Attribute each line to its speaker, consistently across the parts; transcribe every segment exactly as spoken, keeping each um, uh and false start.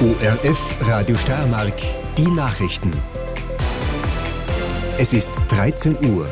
Speaker 1: O R F Radio Steiermark, die Nachrichten. Es ist dreizehn Uhr.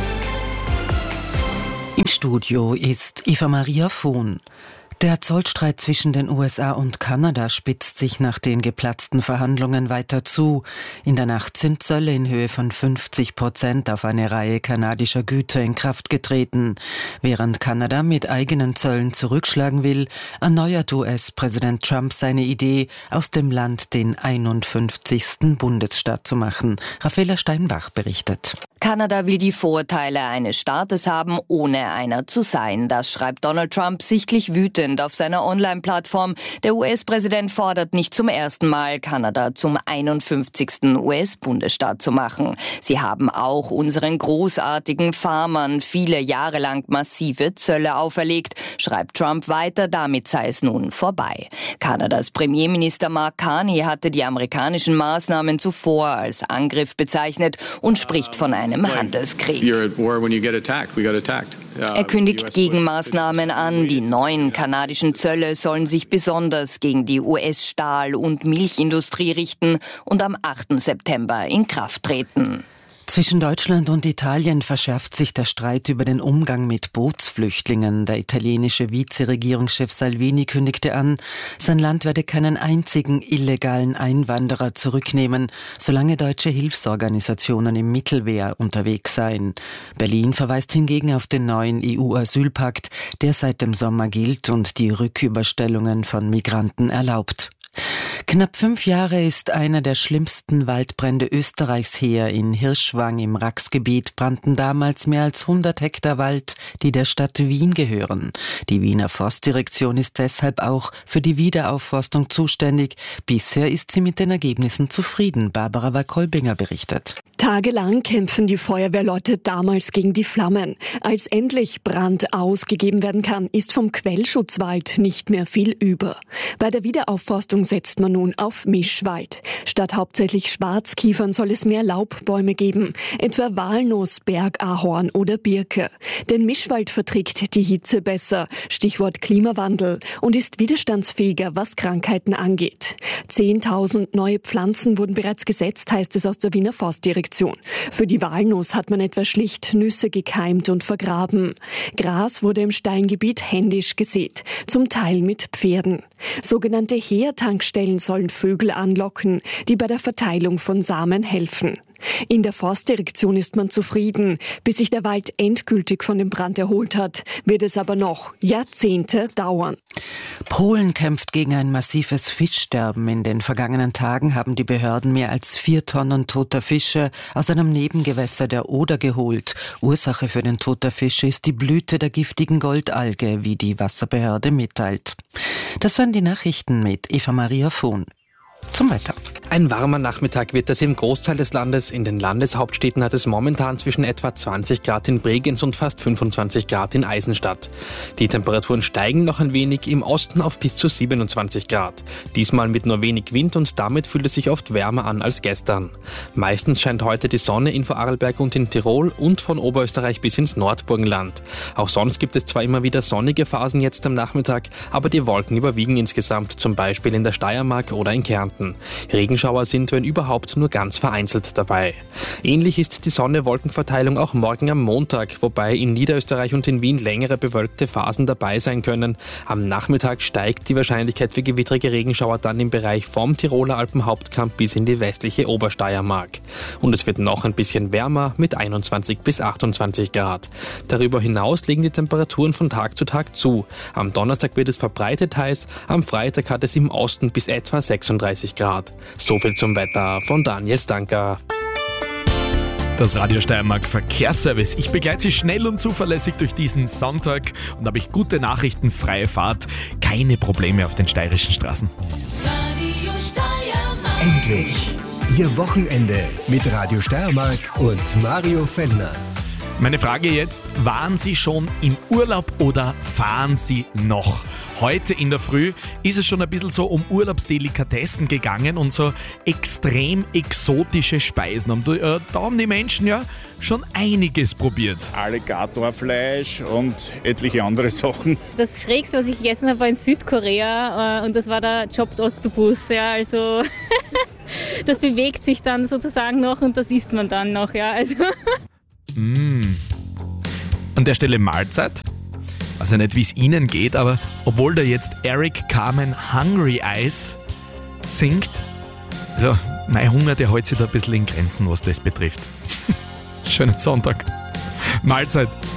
Speaker 2: Im Studio ist Eva Maria Vohn. Der Zollstreit zwischen den U S A und Kanada spitzt sich nach den geplatzten Verhandlungen weiter zu. In der Nacht sind Zölle in Höhe von fünfzig Prozent auf eine Reihe kanadischer Güter in Kraft getreten. Während Kanada mit eigenen Zöllen zurückschlagen will, erneuert U S-Präsident Trump seine Idee, aus dem Land den einundfünfzigsten Bundesstaat zu machen. Raffaella Steinbach berichtet.
Speaker 3: Kanada will die Vorteile eines Staates haben, ohne einer zu sein. Das schreibt Donald Trump sichtlich wütend auf seiner Online-Plattform. Der U S-Präsident fordert nicht zum ersten Mal, Kanada zum einundfünfzigsten U S-Bundesstaat zu machen. Sie haben auch unseren großartigen Farmern viele Jahre lang massive Zölle auferlegt, schreibt Trump weiter, damit sei es nun vorbei. Kanadas Premierminister Mark Carney hatte die amerikanischen Maßnahmen zuvor als Angriff bezeichnet und spricht von einem Handelskrieg. Er kündigt Gegenmaßnahmen an. Die neuen kanadischen Zölle sollen sich besonders gegen die U S-Stahl- und Milchindustrie richten und am achten September in Kraft treten.
Speaker 2: Zwischen Deutschland und Italien verschärft sich der Streit über den Umgang mit Bootsflüchtlingen. Der italienische Vizeregierungschef Salvini kündigte an, sein Land werde keinen einzigen illegalen Einwanderer zurücknehmen, solange deutsche Hilfsorganisationen im Mittelmeer unterwegs seien. Berlin verweist hingegen auf den neuen E U-Asylpakt, der seit dem Sommer gilt und die Rücküberstellungen von Migranten erlaubt. Knapp fünf Jahre ist einer der schlimmsten Waldbrände Österreichs her. In Hirschwang im Raxgebiet brannten damals mehr als hundert Hektar Wald, die der Stadt Wien gehören. Die Wiener Forstdirektion ist deshalb auch für die Wiederaufforstung zuständig. Bisher ist sie mit den Ergebnissen zufrieden. Barbara Wakolbinger berichtet.
Speaker 4: Tagelang kämpfen die Feuerwehrleute damals gegen die Flammen. Als endlich Brand ausgegeben werden kann, ist vom Quellschutzwald nicht mehr viel über. Bei der Wiederaufforstung setzt man nun auf Mischwald. Statt hauptsächlich Schwarzkiefern soll es mehr Laubbäume geben, etwa Walnuss, Bergahorn oder Birke. Denn Mischwald verträgt die Hitze besser, Stichwort Klimawandel, und ist widerstandsfähiger, was Krankheiten angeht. zehntausend neue Pflanzen wurden bereits gesetzt, heißt es aus der Wiener Forstdirektion. Für die Walnuss hat man etwa schlicht Nüsse gekeimt und vergraben. Gras wurde im Steingebiet händisch gesät, zum Teil mit Pferden. Sogenannte Heertankstellen sollen Vögel anlocken, die bei der Verteilung von Samen helfen. In der Forstdirektion ist man zufrieden. Bis sich der Wald endgültig von dem Brand erholt hat, wird es aber noch Jahrzehnte dauern.
Speaker 2: Polen kämpft gegen ein massives Fischsterben. In den vergangenen Tagen haben die Behörden mehr als vier Tonnen toter Fische aus einem Nebengewässer der Oder geholt. Ursache für den Tod der Fische ist die Blüte der giftigen Goldalge, wie die Wasserbehörde mitteilt. Das waren die Nachrichten mit Eva Maria Vohn. Zum Wetter.
Speaker 5: Ein warmer Nachmittag wird es im Großteil des Landes. In den Landeshauptstädten hat es momentan zwischen etwa zwanzig Grad in Bregenz und fast fünfundzwanzig Grad in Eisenstadt. Die Temperaturen steigen noch ein wenig, im Osten auf bis zu siebenundzwanzig Grad. Diesmal mit nur wenig Wind und damit fühlt es sich oft wärmer an als gestern. Meistens scheint heute die Sonne in Vorarlberg und in Tirol und von Oberösterreich bis ins Nordburgenland. Auch sonst gibt es zwar immer wieder sonnige Phasen jetzt am Nachmittag, aber die Wolken überwiegen insgesamt, zum Beispiel in der Steiermark oder in Kärnten. Regenschauer sind, wenn überhaupt, nur ganz vereinzelt dabei. Ähnlich ist die Sonne-Wolken-Verteilung auch morgen am Montag, wobei in Niederösterreich und in Wien längere bewölkte Phasen dabei sein können. Am Nachmittag steigt die Wahrscheinlichkeit für gewittrige Regenschauer dann im Bereich vom Tiroler Alpenhauptkamm bis in die westliche Obersteiermark. Und es wird noch ein bisschen wärmer mit einundzwanzig bis achtundzwanzig Grad. Darüber hinaus legen die Temperaturen von Tag zu Tag zu. Am Donnerstag wird es verbreitet heiß, am Freitag hat es im Osten bis etwa sechsunddreißig Grad. So viel zum Wetter von Daniel Stanker.
Speaker 6: Das Radio Steiermark Verkehrsservice. Ich begleite Sie schnell und zuverlässig durch diesen Sonntag und habe ich gute Nachrichten, freie Fahrt, keine Probleme auf den steirischen Straßen.
Speaker 1: Radio Steiermark. Endlich! Ihr Wochenende mit Radio Steiermark und Mario Fellner.
Speaker 6: Meine Frage jetzt, waren Sie schon im Urlaub oder fahren Sie noch? Heute in der Früh ist es schon ein bisschen so um Urlaubsdelikatessen gegangen und so extrem exotische Speisen. Und äh, da haben die Menschen ja schon einiges probiert.
Speaker 7: Alligatorfleisch und etliche andere Sachen.
Speaker 8: Das Schrägste, was ich gegessen habe, war in Südkorea äh, und das war der Chopped Octopus. Ja, also das bewegt sich dann sozusagen noch und das isst man dann noch. Ja, also.
Speaker 6: Mm. An der Stelle Mahlzeit. Ich weiß nicht, wie es Ihnen geht, aber obwohl da jetzt Eric Carmen Hungry Eyes singt, also mein Hunger, der hält sich da ein bisschen in Grenzen, was das betrifft. Schönen Sonntag. Mahlzeit.